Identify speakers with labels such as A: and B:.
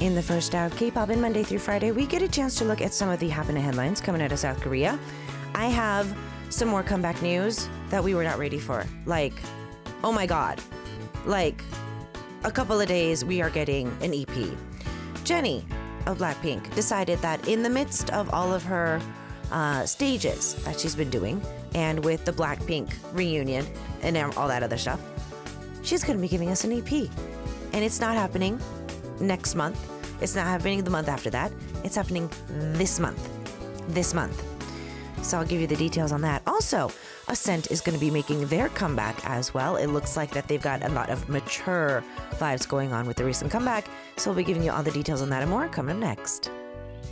A: In the first hour of K-pop and Monday through Friday, we get a chance to look at some of the happening headlines coming out of South Korea. I have some more comeback news that we were not ready for. Like, oh my god. Like, a couple of days we are getting an EP. Jennie of Blackpink decided that in the midst of all of her stages that she's been doing, and with the Blackpink reunion and all that other stuff, she's going to be giving us an EP. And it's not happening next month. It's not happening the month after that. It's happening this month. This month. So I'll give you the details on that. Also, Ascent is going to be making their comeback as well. It looks like that they've got a lot of mature vibes going on with the recent comeback. So we'll be giving you all the details on that and more coming up next.